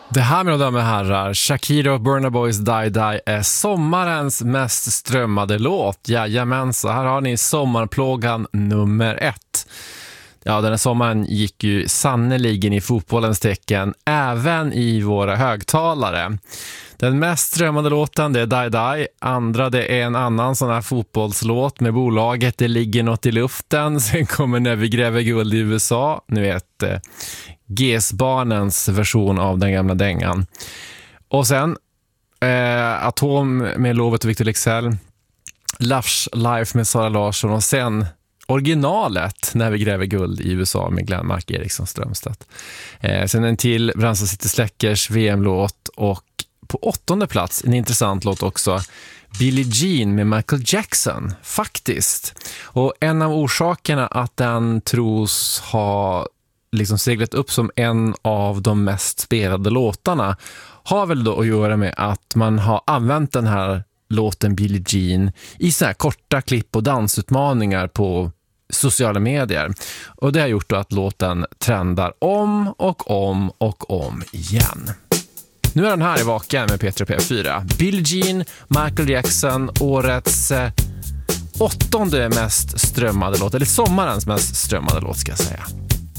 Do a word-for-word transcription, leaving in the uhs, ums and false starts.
Det här, mina damer och herrar, Shakira och Burna Boys Die Die är sommarens mest strömmade låt. Jajamän, så här har ni sommarplågan nummer ett. Ja, den här sommaren gick ju sannoliken i fotbollens tecken, även i våra högtalare. Den mest strömmade låten, det är Die Die. Andra, det är en annan sån här fotbollslåt med bolaget Det ligger något i luften. Sen kommer När vi gräver guld i U S A. Nu vet eh, G S-barnens version av den gamla dängan. Och sen eh, Atom med Lovet och Victor Leksell. Lush Life med Sara Larsson. Och sen originalet När vi gräver guld i U S A med Glenmark Eriksson Strömstedt. Eh, sen en till Brandsta City Släckers V M-låt. Och på åttonde plats en intressant låt också, Billie Jean med Michael Jackson, faktiskt. Och en av orsakerna att den tros ha liksom seglat upp som en av de mest spelade låtarna har väl då att göra med att man har använt den här låten Billie Jean i så här korta klipp och dansutmaningar på sociala medier. Och det har gjort då att låten trendar om och om och om igen. Nu är den här i Vaken med P tre P fyra. Billie Jean, Michael Jackson, årets eh, åttonde mest strömmade låt, eller sommarens mest strömmade låt ska jag säga.